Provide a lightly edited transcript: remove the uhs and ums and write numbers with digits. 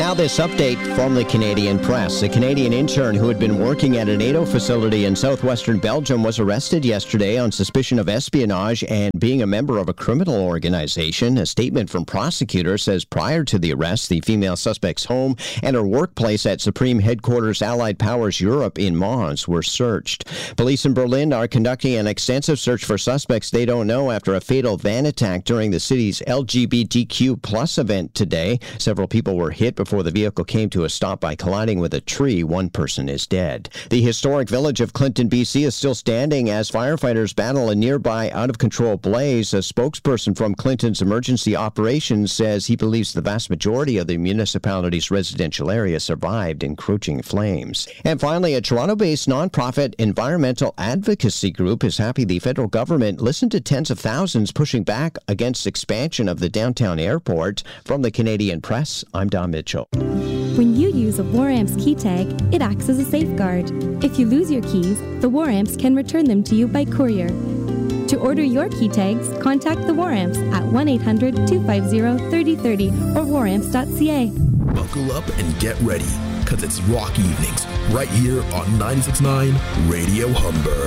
now this update from the Canadian press. A Canadian intern who had been working at a NATO facility in southwestern Belgium was arrested yesterday on suspicion of espionage and being a member of a criminal organization. A statement from prosecutors says prior to the arrest, the female suspect's home and her workplace at Supreme Headquarters Allied Powers Europe in Mons were searched. Police in Berlin are conducting an extensive search for suspects they don't know after a fatal van attack during the city's LGBTQ plus event today. Several people were hit before the vehicle came to a stop by colliding with a tree. One person is dead. The historic village of Clinton, BC is still standing as firefighters battle a nearby out-of-control blaze. A spokesperson from Clinton's emergency operations says he believes the vast majority of the municipality's residential area survived encroaching flames. And finally, a Toronto-based nonprofit environmental advocacy group is happy the federal government listened to tens of thousands pushing back against expansion of the downtown airport. From the Canadian press, I'm Don Mitchell. When you use a War-Amps key tag, it acts as a safeguard. If you lose your keys, the War-Amps can return them to you by courier. To order your key tags, contact the War-Amps at 1-800-250-3030 or waramps.ca. Buckle up and get ready, because it's Rock Evenings, right here on 96.9 Radio Humber.